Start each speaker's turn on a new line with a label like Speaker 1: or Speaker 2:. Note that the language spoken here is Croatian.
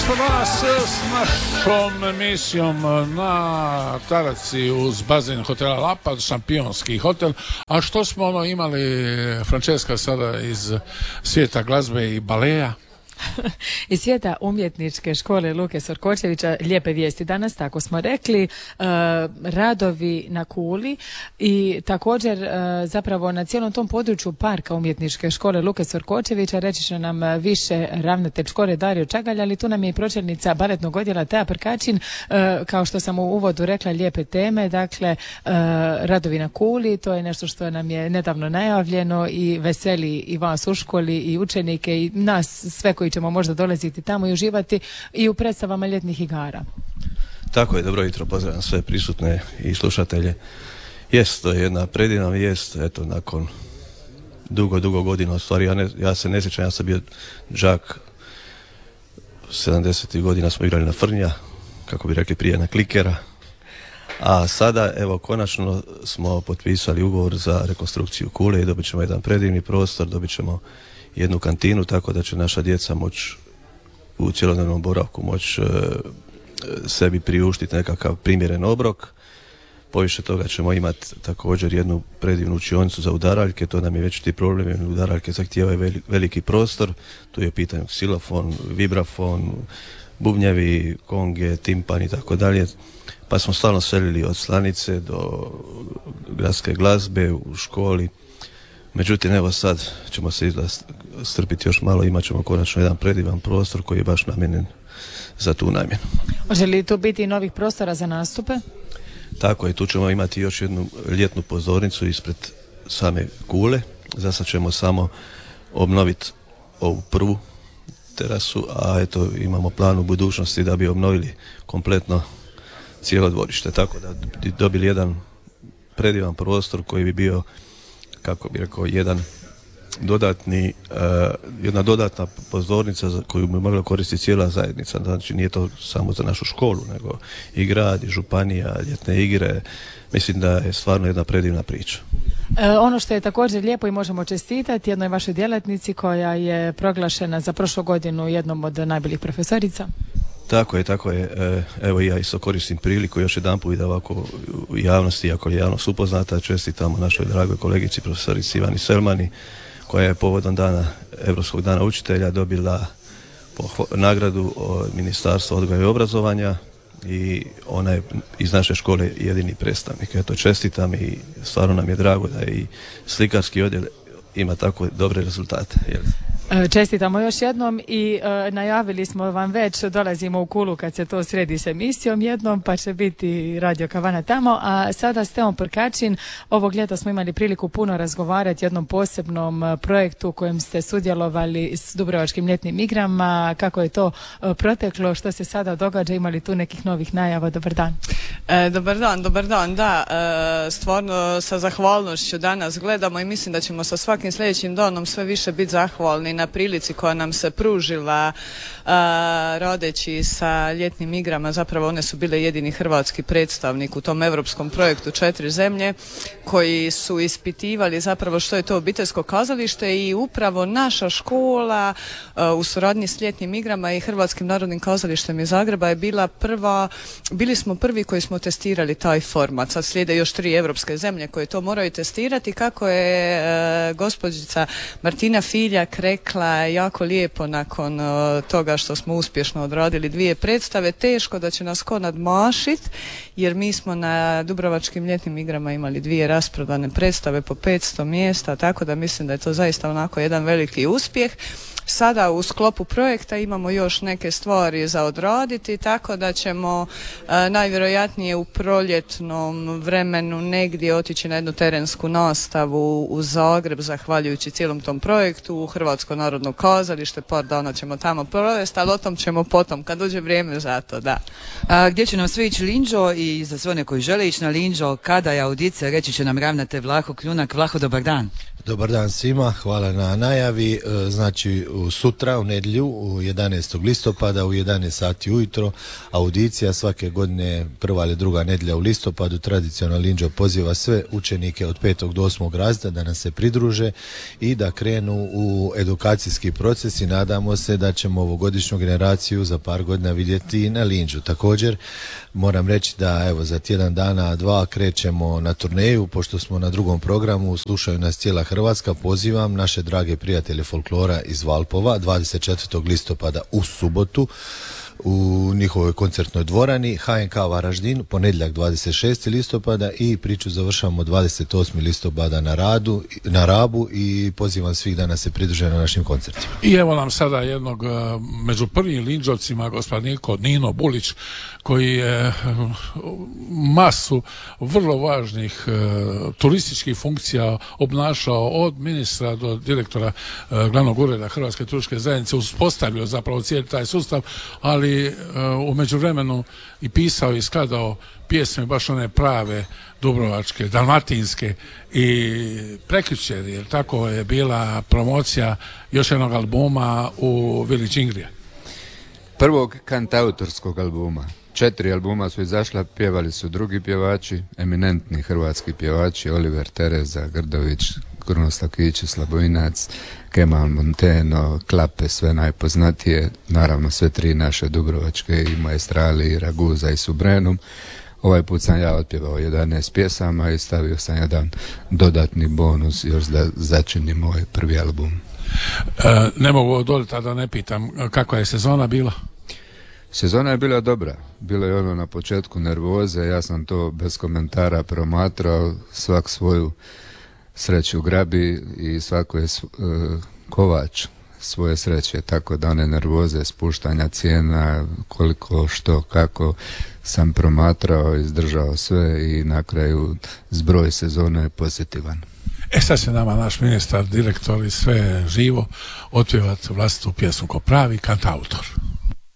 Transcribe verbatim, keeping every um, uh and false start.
Speaker 1: smo danas s našom emisijom na taraci uz bazen hotela Lapad, šampionski hotel. A što smo ono imali, Francesca, sada iz svijeta glazbe i baleja?
Speaker 2: Iz svijeta umjetničke škole Luke Sorkočevića lijepe vijesti danas, tako smo rekli, uh, radovi na Kuli i također uh, zapravo na cijelom tom području parka umjetničke škole Luke Sorkočevića. Reći će nam više ravnatelj škole Dario Čagalj, ali tu nam je i pročelnica baletnog odjela Teja Prkačin. Uh, kao što sam u uvodu rekla, lijepe teme, dakle uh, radovi na Kuli, to je nešto što nam je nedavno najavljeno i veseli i vas u školi i učenike i nas sve koji ćemo možda dolaziti tamo i uživati i u predstavama ljetnih igara.
Speaker 3: Tako je, dobro jutro, pozdravljam sve prisutne i slušatelje. Jest, to je jedna predivna vijest, eto, nakon dugo, dugo godina, u stvari, ja, ne, ja se ne sjećam, ja sam bio đak, sedamdesetih godina smo igrali na Frnja, kako bi rekli prije na Klikera, a sada, evo, konačno smo potpisali ugovor za rekonstrukciju Kule i dobit ćemo jedan predivni prostor, dobit ćemo jednu kantinu, tako da će naša djeca moći u cjelodnevnom boravku moći e, sebi priuštiti nekakav primjeren obrok. Poviše toga ćemo imati također jednu predivnu učionicu za udaraljke, to nam je već ti problem, udaraljke zahtijevaju veli, veliki prostor, tu je pitanje ksilofon, vibrafon, bubnjevi, konge, timpani i tako dalje. Pa smo stalno selili od slanice do gradske glazbe u školi. Međutim, evo sad ćemo se izlaz strpiti još malo, imat ćemo konačno jedan predivan prostor koji je baš namijenjen za tu namjenu.
Speaker 2: Može li tu biti i novih prostora za nastupe?
Speaker 3: Tako je, tu ćemo imati još jednu ljetnu pozornicu ispred same Kule. Za sad ćemo samo obnoviti ovu prvu terasu, a eto imamo plan u budućnosti da bi obnovili kompletno cijelo dvorište, tako da bi dobili jedan predivan prostor koji bi bio, kako bi rekao, jedan dodatni, uh, jedna dodatna pozornica za koju bi mogla koristiti cijela zajednica. Znači nije to samo za našu školu, nego i grad, i županija, ljetne igre. Mislim da je stvarno jedna predivna priča.
Speaker 2: E, ono što je također lijepo i možemo čestitati jednoj vašoj djelatnici koja je proglašena za prošlu godinu jednom od najboljih profesorica.
Speaker 3: Tako je, tako je. Evo i ja isto koristim priliku još jedan put da ovako u javnosti, ako je javnost upoznata, čestitamo našoj dragoj kolegici profesorici Ivani Selmani, koja je povodom dana, Europskog dana učitelja, dobila nagradu od Ministarstva odgoja i obrazovanja i ona je iz naše škole jedini predstavnik. Eto, čestitam i stvarno nam je drago da i slikarski odjel ima tako dobre rezultate. Jel?
Speaker 2: Čestitamo još jednom i e, najavili smo vam već, dolazimo u Kulu kad se to sredi s emisijom jednom, pa će biti Radio Kavana tamo, a sada s Teom Prkačin, ovog ljeta smo imali priliku puno razgovarati o jednom posebnom projektu u kojem ste sudjelovali s Dubrovačkim ljetnim igrama, kako je to e, proteklo, što se sada događa, imali tu nekih novih najava. Dobar dan.
Speaker 4: E, dobar dan, dobar dan, da, e, stvarno sa zahvalnošću danas gledamo i mislim da ćemo sa svakim sljedećim danom sve više biti zahvalni na prilici koja nam se pružila uh, radeći sa ljetnim igrama. Zapravo one su bile jedini hrvatski predstavnik u tom europskom projektu Četiri zemlje koji su ispitivali zapravo što je to obiteljsko kazalište i upravo naša škola uh, u suradnji s ljetnim igrama i Hrvatskim narodnim kazalištem iz Zagreba je bila prva, bili smo prvi koji smo testirali taj format. Sad slijede još tri europske zemlje koje to moraju testirati. Kako je uh, gospođica Martina Filjak rekla jako lijepo nakon uh, toga što smo uspješno odradili dvije predstave, teško da će nas ko nadmašit, jer mi smo na Dubrovačkim ljetnim igrama imali dvije rasprodane predstave po petsto mjesta, tako da mislim da je to zaista onako jedan veliki uspjeh. Sada u sklopu projekta imamo još neke stvari za odraditi, tako da ćemo e, najvjerojatnije u proljetnom vremenu negdje otići na jednu terensku nastavu u Zagreb, zahvaljujući cijelom tom projektu, u Hrvatsko narodno kazalište, par dana ćemo tamo provesti, ali o tom ćemo potom, kad dođe vrijeme za to, da.
Speaker 5: A, gdje će nam sve ići Linđo i za sve one koji žele ići na Linđo, kada je audicija, reći će nam ravnatelj Vlaho Kljunak. Vlaho, dobar dan.
Speaker 6: Dobar dan svima, hvala na najavi. Znači sutra u nedjelju u jedanaestog listopada u jedanaest sati ujutro audicija, svake godine prva ili druga nedjelja u listopadu. Tradicionalno Linđo poziva sve učenike od petog do osmog razreda da nam se pridruže i da krenu u edukacijski proces i nadamo se da ćemo ovogodišnju generaciju za par godina vidjeti na Linđu. Također moram reći da evo za tjedan dana, dva krećemo na turneju, pošto smo na drugom programu, slušaju nas cijela Hrvatska. Pozivam naše drage prijatelje folklora iz Valpova dvadeset četvrtog listopada u subotu u njihovoj koncertnoj dvorani, H N K Varaždin, ponedjeljak dvadeset šestog listopada i priču završamo dvadeset osmog listopada na, radu, na Rabu i pozivam svih da nas se pridruže na našim koncertima.
Speaker 1: I evo nam sada jednog među prvim Linđovcima, gospodin Nino Bulić, koji je masu vrlo važnih turističkih funkcija obnašao od ministra do direktora glavnog ureda Hrvatske turističke zajednice, uspostavio zapravo cijeli taj sustav, ali u međuvremenu i pisao i skladao pjesme baš one prave dubrovačke, dalmatinske i prekjučer, jer tako je bila promocija još jednog albuma u Village Ingrija.
Speaker 7: Prvog kantautorskog albuma. Četiri albuma su izašla, pjevali su drugi pjevači, eminentni hrvatski pjevači, Oliver Tereza, Grdović, Krunoslav Kići, Slabojinac, Kemal Monteno, Klape, sve najpoznatije, naravno sve tri naše dubrovačke, i Maestrali, i Raguza, i Subrenum. Ovaj put sam ja otpjevao jedanaest pjesama i stavio sam jedan dodatni bonus još da začinim moj prvi album.
Speaker 1: E, ne mogu odoliti, a da ne pitam, kakva je sezona bila?
Speaker 7: Sezona je bila dobra, bilo je ono na početku nervoze, ja sam to bez komentara promatrao, svak svoju sreću grabi i svako je uh, kovač svoje sreće, tako da one nervoze, spuštanja cijena, koliko, što, kako sam promatrao, izdržao sve i na kraju zbroj sezone je pozitivan.
Speaker 1: E sad će nama naš ministar, direktor i sve živo otpjevati vlastitu pjesmu ko pravi kantautor.